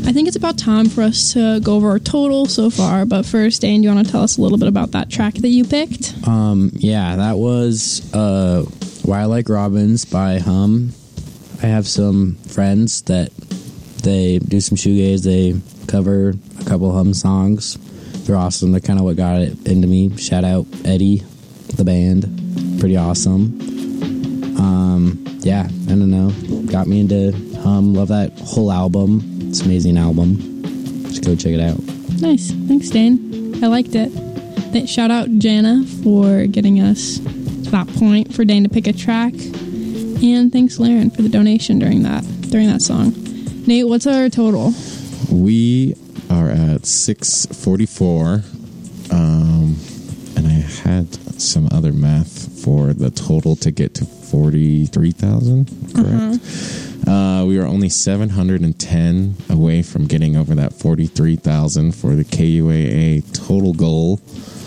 I think it's about time for us to go over our total so far. But first, Dane, do you want to tell us a little bit about that track that you picked? Yeah, that was Why I Like Robins by Hum. I have some friends that they do some shoegaze. They cover a couple Hum songs. They're awesome. They're kind of what got it into me. Shout out Eddie, the band. Pretty awesome. Yeah, I don't know. Got me into Hum. Love that whole album. It's an amazing album. Just go check it out. Nice. Thanks, Dane. I liked it. Shout out Jana for getting us to that point for Dane to pick a track. And thanks, Laren, for the donation during that song. Nate, what's our total? We are at 644. And I had some other math for the total to get to 43,000, correct? We are only 710 away from getting over that 43,000 for the KUAA total goal.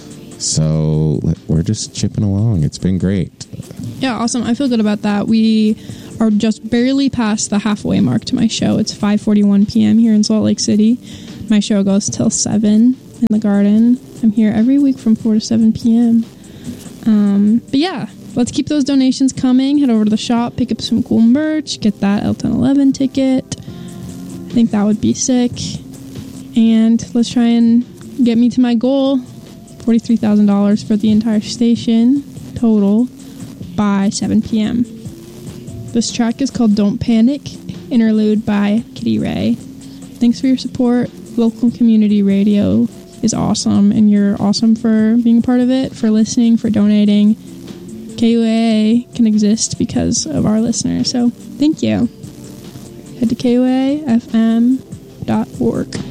So we're just chipping along. It's been great. Yeah, awesome. I feel good about that. We are just barely past the halfway mark to my show. It's 5:41 p.m. here in Salt Lake City. My show goes till 7 in the Garden. I'm here every week from 4 to 7 p.m. But yeah, let's keep those donations coming. Head over to the shop, pick up some cool merch, get that L1011 ticket. I think that would be sick. And let's try and get me to my goal, $43,000 for the entire station total by 7 p.m. This track is called Don't Panic, interlude by Kitty Ray. Thanks for your support. Local community radio is awesome, and you're awesome for being a part of it, for listening, for donating. KUAA can exist because of our listeners, so thank you. Head to KUAFM.org.